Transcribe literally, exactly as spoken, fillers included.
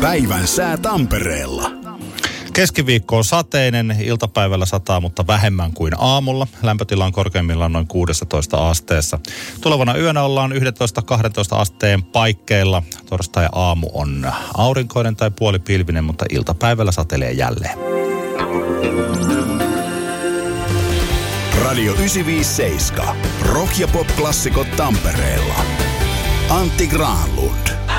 Päivän sää Tampereella. Keskiviikko on sateinen, iltapäivällä sataa, mutta vähemmän kuin aamulla. Lämpötila on korkeimmillaan noin kuusitoista asteessa. Tulevana yönä ollaan yksitoista kaksitoista asteen paikkeilla. Torstai-aamu on aurinkoinen tai puolipilvinen, mutta iltapäivällä satelee jälleen. Radio yhdeksänsataaviisikymmentäseitsemän. Rock- ja pop-klassikot Tampereella. Antti Granlund.